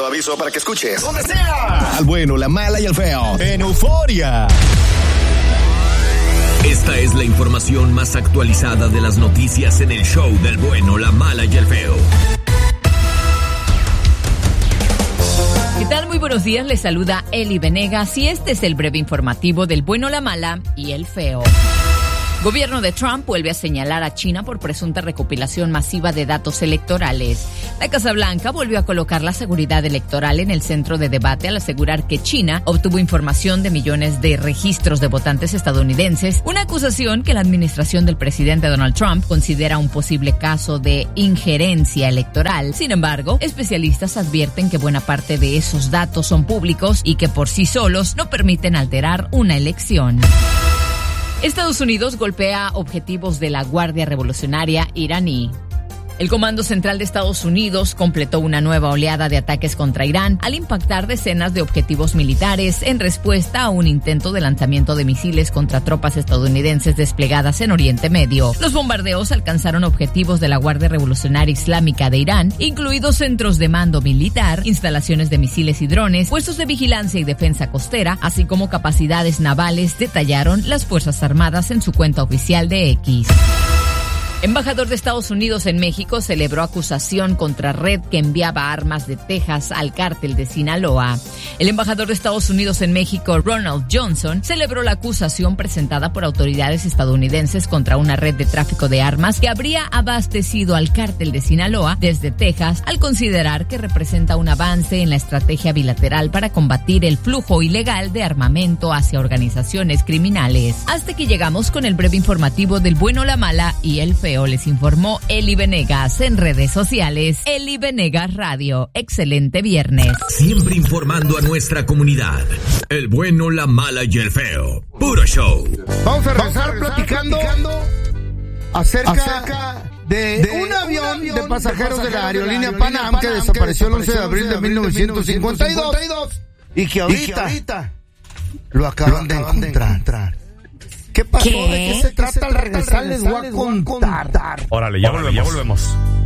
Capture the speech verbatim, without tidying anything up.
lo aviso para que escuches donde sea. Al bueno, la mala y el feo. En Euforia. Esta es la información más actualizada de las noticias en el show del bueno, la mala y el feo. ¿Qué tal? Muy buenos días, les saluda Eli Venegas y este es el breve informativo del bueno, la mala y el feo. Gobierno de Trump vuelve a señalar a China por presunta recopilación masiva de datos electorales. La Casa Blanca volvió a colocar la seguridad electoral en el centro de debate al asegurar que China obtuvo información de millones de registros de votantes estadounidenses, una acusación que la administración del presidente Donald Trump considera un posible caso de injerencia electoral. Sin embargo, especialistas advierten que buena parte de esos datos son públicos y que por sí solos no permiten alterar una elección. Estados Unidos golpea objetivos de la Guardia Revolucionaria iraní. El Comando Central de Estados Unidos completó una nueva oleada de ataques contra Irán al impactar decenas de objetivos militares en respuesta a un intento de lanzamiento de misiles contra tropas estadounidenses desplegadas en Oriente Medio. Los bombardeos alcanzaron objetivos de la Guardia Revolucionaria Islámica de Irán, incluidos centros de mando militar, instalaciones de misiles y drones, puestos de vigilancia y defensa costera, así como capacidades navales, detallaron las Fuerzas Armadas en su cuenta oficial de X. Embajador de Estados Unidos en México celebró acusación contra red que enviaba armas de Texas al cártel de Sinaloa. El embajador de Estados Unidos en México, Ronald Johnson, celebró la acusación presentada por autoridades estadounidenses contra una red de tráfico de armas que habría abastecido al cártel de Sinaloa desde Texas, al considerar que representa un avance en la estrategia bilateral para combatir el flujo ilegal de armamento hacia organizaciones criminales. Hasta que llegamos con el breve informativo del bueno, la mala y el feo. Les informó Eli Venegas en redes sociales. Eli Venegas Radio. Excelente viernes. Siempre informando a nuestra comunidad. El bueno, la mala y el feo. Puro show. Vamos a regresar platicando, platicando acerca, acerca de, de un, avión un avión de pasajeros de, de la aerolínea Pan Am, Pan Am que desapareció el once de abril de mil novecientos cincuenta y dos y que ahorita, y que ahorita lo acaban, lo acaban de encontrar. De encontrar. ¿Qué pasó? ¿Qué? ¿De qué se trata? Al regresar les voy a contar. Órale, ya volvemos. Ya volvemos.